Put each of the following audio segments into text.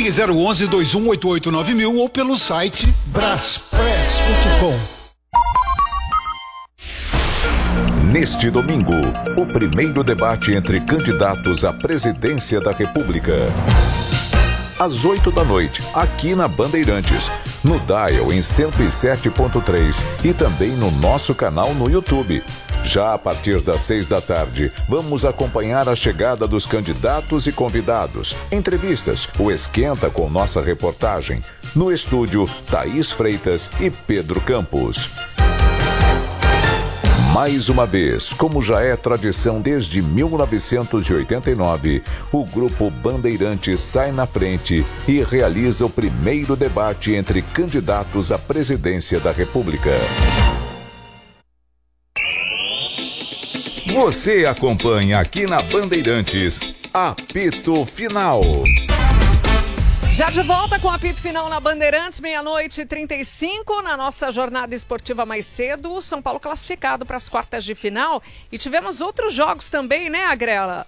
Ligue 011-2188-9000 ou pelo site braspress.com. Neste domingo, o primeiro debate entre candidatos à presidência da República. Às 8h, aqui na Bandeirantes, no Dial em 107.3 e também no nosso canal no YouTube. Já a partir das 6h, vamos acompanhar a chegada dos candidatos e convidados, entrevistas, o Esquenta com nossa reportagem. No estúdio, Thaís Freitas e Pedro Campos. Mais uma vez, como já é tradição desde 1989, o Grupo Bandeirantes sai na frente e realiza o primeiro debate entre candidatos à presidência da República. Você acompanha aqui na Bandeirantes, Apito Final. Já de volta com o apito final na Bandeirantes, 00:35, na nossa jornada esportiva mais cedo, o São Paulo classificado para as quartas de final. E tivemos outros jogos também, né, Agrela?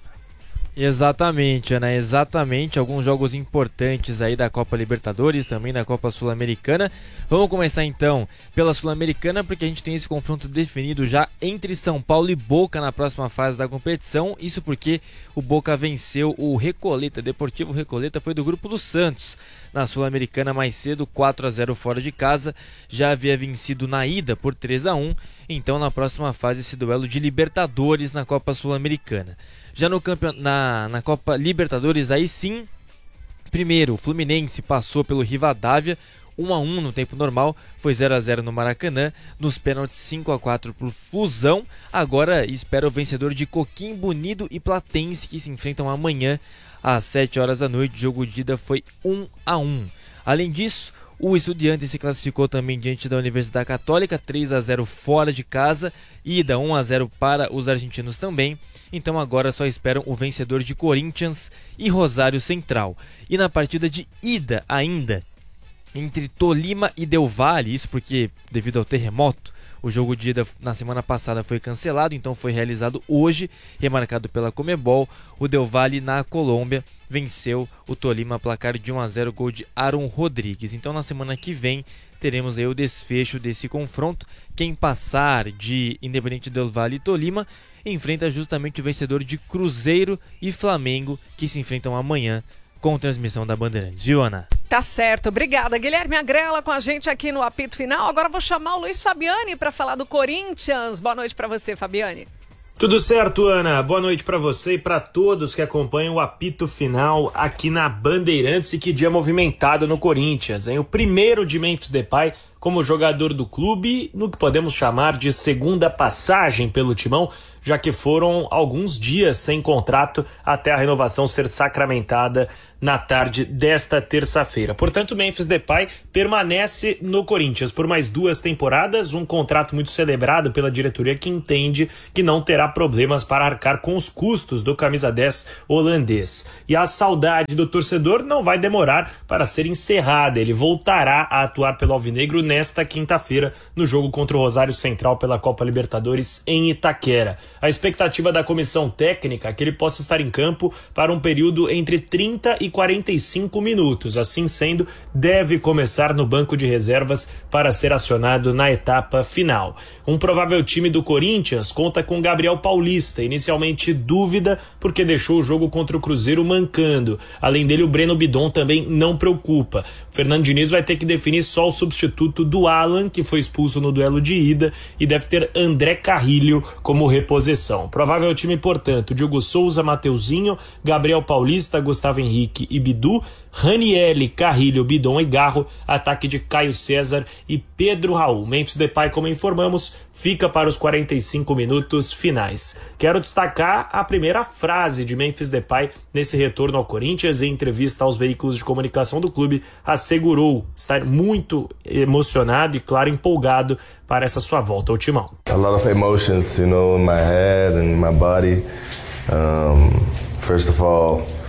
Exatamente, Ana, exatamente. Alguns jogos importantes aí da Copa Libertadores, também da Copa Sul-Americana. Vamos começar então pela Sul-Americana, porque a gente tem esse confronto definido já entre São Paulo e Boca na próxima fase da competição. Isso porque o Boca venceu o Recoleta, Deportivo Recoleta, foi do grupo do Santos na Sul-Americana mais cedo, 4-0 fora de casa. Já havia vencido na ida por 3-1. Então na próxima fase esse duelo de Libertadores na Copa Sul-Americana. Já no na Copa Libertadores, aí sim, primeiro o Fluminense passou pelo Rivadavia, 1-1 no tempo normal, foi 0-0 no Maracanã, nos pênaltis 5-4 pro Flusão. Agora espera o vencedor de Coquimbo Unido e Platense, que se enfrentam amanhã às 7h. O jogo de ida foi 1-1. Além disso, o Estudiantes se classificou também diante da Universidade Católica, 3-0 fora de casa, ida 1-0 para os argentinos também. Então agora só esperam o vencedor de Corinthians e Rosário Central. E na partida de ida ainda, entre Tolima e Del Valle, isso porque devido ao terremoto, o jogo de ida na semana passada foi cancelado, então foi realizado hoje, remarcado pela Conmebol. O Del Valle na Colômbia venceu o Tolima, placar de 1-0, gol de Aaron Rodrigues. Então na semana que vem teremos aí o desfecho desse confronto. Quem passar de Independiente Del Valle e Tolima enfrenta justamente o vencedor de Cruzeiro e Flamengo, que se enfrentam amanhã com transmissão da Bandeirantes. Viu, Ana? Tá certo, obrigada. Guilherme Agrela com a gente aqui no apito final. Agora vou chamar o Luiz Fabiani para falar do Corinthians. Boa noite para você, Fabiani. Tudo certo, Ana? Boa noite para você e para todos que acompanham o apito final aqui na Bandeirantes. E que dia movimentado no Corinthians, hein? O primeiro de Memphis Depay como jogador do clube, no que podemos chamar de segunda passagem pelo timão, já que foram alguns dias sem contrato até a renovação ser sacramentada na tarde desta terça-feira. Portanto, Memphis Depay permanece no Corinthians por mais 2 temporadas, um contrato muito celebrado pela diretoria, que entende que não terá problemas para arcar com os custos do camisa 10 holandês. E a saudade do torcedor não vai demorar para ser encerrada. Ele voltará a atuar pelo Alvinegro nesta quinta-feira no jogo contra o Rosário Central pela Copa Libertadores em Itaquera. A expectativa da comissão técnica é que ele possa estar em campo para um período entre 30 e 45 minutos. Assim sendo, deve começar no banco de reservas para ser acionado na etapa final. Um provável time do Corinthians conta com Gabriel Paulista, inicialmente dúvida porque deixou o jogo contra o Cruzeiro mancando. Além dele, o Breno Bidon também não preocupa. O Fernando Diniz vai ter que definir só o substituto do Alan, que foi expulso no duelo de ida, e deve ter André Carrilho como reposição. Provável time, portanto, Diogo Souza, Mateuzinho, Gabriel Paulista, Gustavo Henrique e Bidu, Ranieri, Carrilho, Bidon e Garro, ataque de Caio César e Pedro Raul. Memphis Depay, como informamos, fica para os 45 minutos finais. Quero destacar a primeira frase de Memphis Depay nesse retorno ao Corinthians. Em entrevista aos veículos de comunicação do clube, assegurou estar muito emocionado e, claro, empolgado para essa sua volta ao timão. A lot of emotions, in my head and my body. First of all,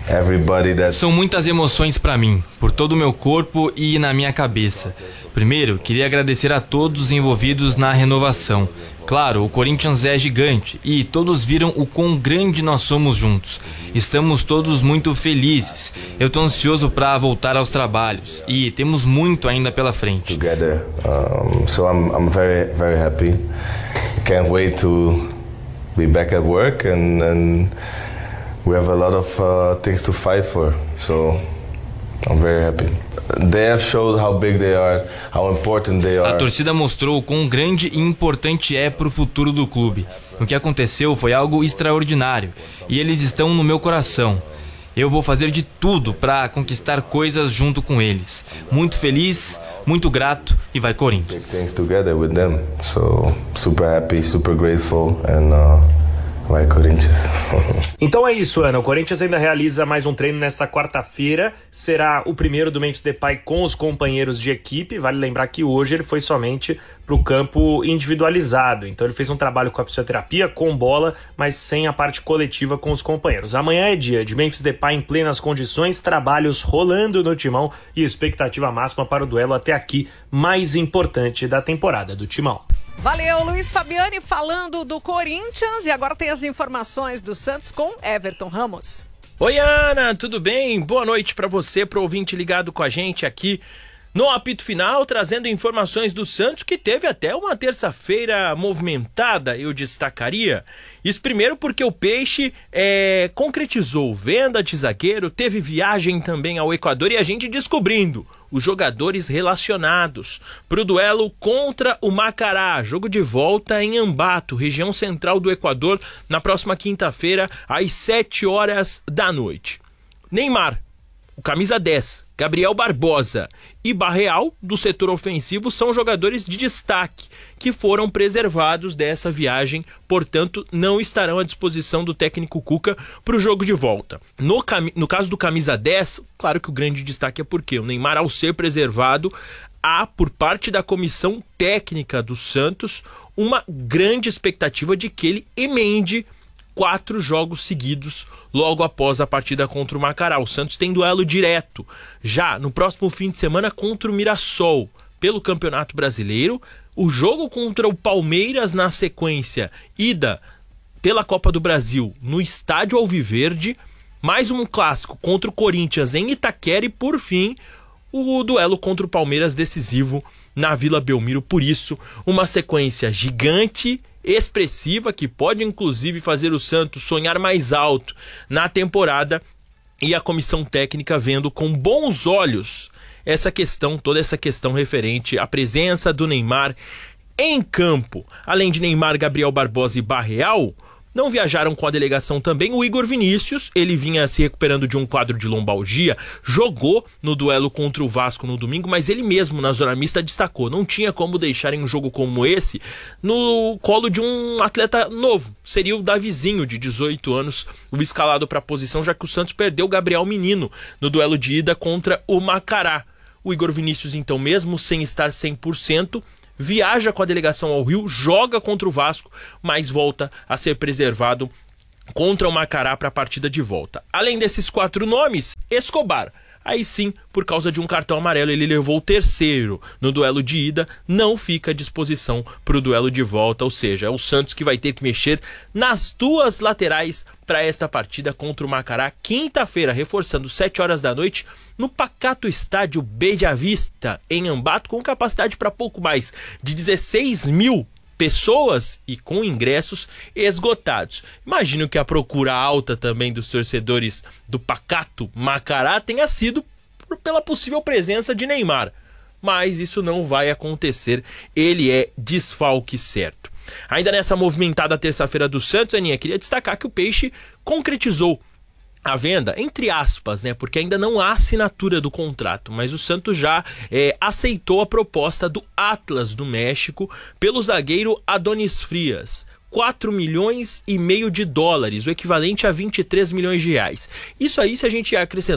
São muitas emoções para mim, por todo o meu corpo e na minha cabeça. Primeiro, queria agradecer a todos os envolvidos na renovação. Claro, o Corinthians é gigante e todos viram o quão grande nós somos juntos. Estamos todos muito felizes. Eu estou ansioso para voltar aos trabalhos e temos muito ainda pela frente. So I'm very, very happy. Can't wait to be back at work and we have a lot of things to fight for. So I'm very happy. They have showed how big they are, how important they are. A torcida mostrou o quão grande e importante é para o futuro do clube. O que aconteceu foi algo extraordinário e eles estão no meu coração. Eu vou fazer de tudo para conquistar coisas junto com eles. Muito feliz, muito grato e vai Corinthians. Things together with them. So super happy, super grateful and vai Corinthians. Então é isso, Ana. O Corinthians ainda realiza mais um treino nessa quarta-feira. Será o primeiro do Memphis Depay com os companheiros de equipe. Vale lembrar que hoje ele foi somente para o campo individualizado. Então ele fez um trabalho com a fisioterapia, com bola, mas sem a parte coletiva com os companheiros. Amanhã é dia de Memphis Depay em plenas condições, trabalhos rolando no Timão e expectativa máxima para o duelo até aqui mais importante da temporada do Timão. Valeu, Luiz Fabiani falando do Corinthians e agora tem as informações do Santos com Everton Ramos. Oi, Ana, tudo bem? Boa noite para você, pro ouvinte ligado com a gente aqui no apito final, trazendo informações do Santos, que teve até uma terça-feira movimentada, eu destacaria. Isso primeiro porque o Peixe concretizou venda de zagueiro, teve viagem também ao Equador e a gente descobrindo os jogadores relacionados para o duelo contra o Macará, jogo de volta em Ambato, região central do Equador, na próxima quinta-feira, às 7h. Neymar, o camisa 10, Gabriel Barbosa e Barreal, do setor ofensivo, são jogadores de destaque que foram preservados dessa viagem, portanto, não estarão à disposição do técnico Cuca para o jogo de volta. No caso do camisa 10, claro que o grande destaque é porque o Neymar, ao ser preservado, há, por parte da comissão técnica do Santos, uma grande expectativa de que ele emende 4 jogos seguidos logo após a partida contra o Macará. O Santos tem duelo direto já no próximo fim de semana contra o Mirassol pelo Campeonato Brasileiro, o jogo contra o Palmeiras na sequência, ida pela Copa do Brasil no Estádio Alviverde, mais um clássico contra o Corinthians em Itaquera e, por fim, o duelo contra o Palmeiras decisivo na Vila Belmiro. Por isso, uma sequência gigante, expressiva, que pode inclusive fazer o Santos sonhar mais alto na temporada, e a comissão técnica vendo com bons olhos toda essa questão referente à presença do Neymar em campo. Além de Neymar, Gabriel Barbosa e Barreal, não viajaram com a delegação também o Igor Vinícius. Ele vinha se recuperando de um quadro de lombalgia, jogou no duelo contra o Vasco no domingo, mas ele mesmo na zona mista destacou, não tinha como deixar em um jogo como esse no colo de um atleta novo. Seria o Davizinho, de 18 anos, o escalado para a posição, já que o Santos perdeu o Gabriel Menino no duelo de ida contra o Macará. O Igor Vinícius, então, mesmo sem estar 100%, viaja com a delegação ao Rio, joga contra o Vasco, mas volta a ser preservado contra o Macará para a partida de volta. Além desses 4 nomes, Escobar. Aí sim, por causa de um cartão amarelo, ele levou o terceiro no duelo de ida, não fica à disposição para o duelo de volta, ou seja, é o Santos que vai ter que mexer nas 2 laterais para esta partida contra o Macará, quinta-feira, reforçando 7h, no pacato estádio Beija Vista, em Ambato, com capacidade para pouco mais de 16 mil pessoas e com ingressos esgotados. Imagino que a procura alta também dos torcedores do pacato Macará tenha sido pela possível presença de Neymar, mas isso não vai acontecer, ele é desfalque certo. Ainda nessa movimentada terça-feira do Santos, Aninha, queria destacar que o Peixe concretizou a venda, entre aspas, né? Porque ainda não há assinatura do contrato, mas o Santos já aceitou a proposta do Atlas do México pelo zagueiro Adonis Frias. 4,5 milhões de dólares, o equivalente a 23 milhões de reais. Isso aí, se a gente acrescentar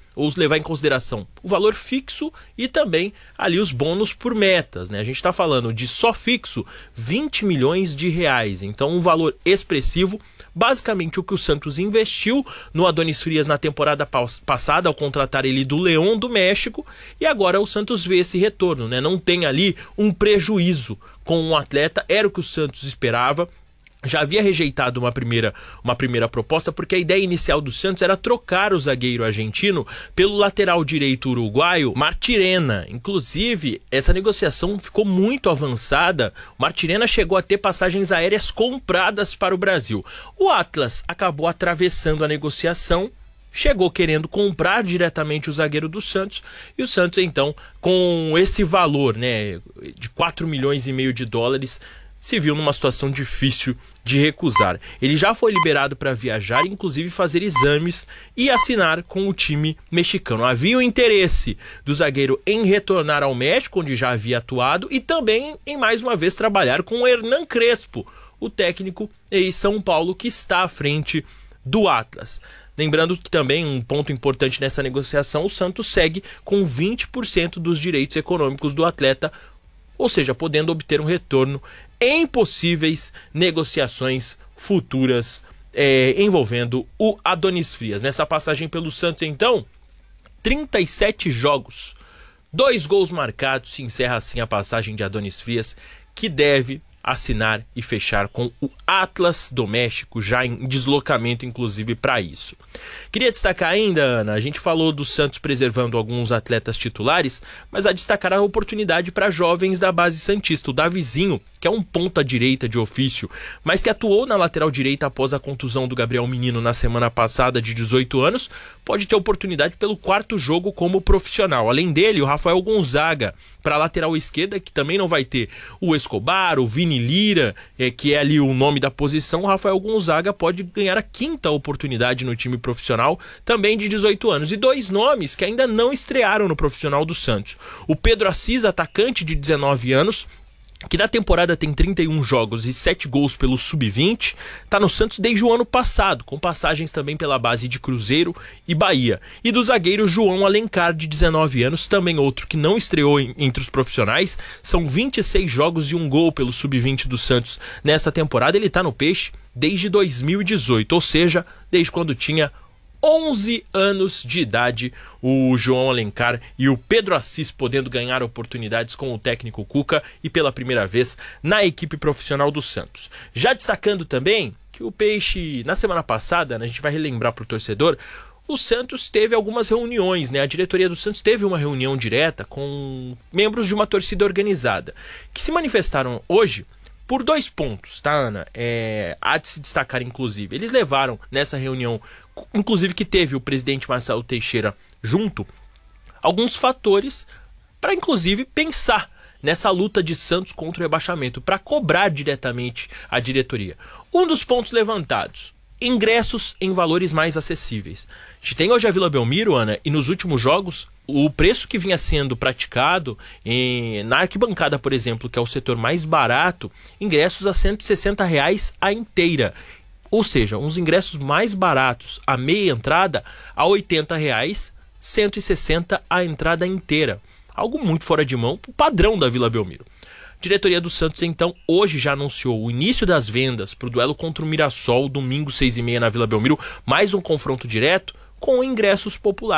ou levar em consideração o valor fixo e também ali os bônus por metas, né? A gente está falando de só fixo 20 milhões de reais, então um valor expressivo, basicamente o que o Santos investiu no Adonis Frias na temporada passada ao contratar ele do León do México, e agora o Santos vê esse retorno, né? Não tem ali um prejuízo com o atleta, era o que o Santos esperava. Já havia rejeitado uma primeira proposta, porque a ideia inicial do Santos era trocar o zagueiro argentino pelo lateral direito uruguaio Martirena. Inclusive, essa negociação ficou muito avançada. O Martirena chegou a ter passagens aéreas compradas para o Brasil. O Atlas acabou atravessando a negociação, chegou querendo comprar diretamente o zagueiro do Santos, e o Santos então, com esse valor, né, de 4 milhões e meio de dólares, se viu numa situação difícil de recusar. Ele já foi liberado para viajar, inclusive fazer exames e assinar com o time mexicano. Havia o interesse do zagueiro em retornar ao México, onde já havia atuado, e também em mais uma vez trabalhar com o Hernan Crespo, o técnico em São Paulo que está à frente do Atlas. Lembrando que também um ponto importante nessa negociação, o Santos segue com 20% dos direitos econômicos do atleta, ou seja, podendo obter um retorno em possíveis negociações futuras envolvendo o Adonis Frias. Nessa passagem pelo Santos, então, 37 jogos, 2 gols marcados, se encerra assim a passagem de Adonis Frias, que deve assinar e fechar com o Atlas do México, já em deslocamento inclusive para isso. Queria destacar ainda, Ana, a gente falou do Santos preservando alguns atletas titulares, mas a destacar a oportunidade para jovens da base santista. O Davizinho, que é um ponta direita de ofício, mas que atuou na lateral direita após a contusão do Gabriel Menino na semana passada, de 18 anos, pode ter oportunidade pelo 4º jogo como profissional. Além dele, o Rafael Gonzaga, para a lateral esquerda, que também não vai ter o Escobar, o Vini Lira, que é ali o nome da posição. O Rafael Gonzaga pode ganhar a 5ª oportunidade no time profissional, também de 18 anos. E 2 nomes que ainda não estrearam no profissional do Santos. O Pedro Assis, atacante de 19 anos, que na temporada tem 31 jogos e 7 gols pelo Sub-20, está no Santos desde o ano passado, com passagens também pela base de Cruzeiro e Bahia. E do zagueiro João Alencar, de 19 anos, também outro que não estreou entre os profissionais, são 26 jogos e 1 gol pelo Sub-20 do Santos nessa temporada. Ele está no Peixe desde 2018, ou seja, desde quando tinha 11 anos de idade, o João Alencar, e o Pedro Assis podendo ganhar oportunidades com o técnico Cuca e pela primeira vez na equipe profissional do Santos. Já destacando também que o Peixe, na semana passada, a gente vai relembrar para o torcedor, o Santos teve algumas reuniões, né? A diretoria do Santos teve uma reunião direta com membros de uma torcida organizada, que se manifestaram hoje por 2 pontos, tá, Ana? Há de se destacar, inclusive. Eles levaram nessa reunião, inclusive que teve o presidente Marcelo Teixeira junto, alguns fatores para, inclusive, pensar nessa luta de Santos contra o rebaixamento, para cobrar diretamente a diretoria. Um dos pontos levantados: ingressos em valores mais acessíveis. A gente tem hoje a Vila Belmiro, Ana, e nos últimos jogos, o preço que vinha sendo praticado na arquibancada, por exemplo, que é o setor mais barato, ingressos a R$160 a inteira. Ou seja, uns ingressos mais baratos, a meia entrada, a R$80, R$160 a entrada inteira. Algo muito fora de mão, o padrão da Vila Belmiro. A diretoria do Santos, então, hoje já anunciou o início das vendas para o duelo contra o Mirassol, domingo 6h30 na Vila Belmiro, mais um confronto direto com ingressos populares.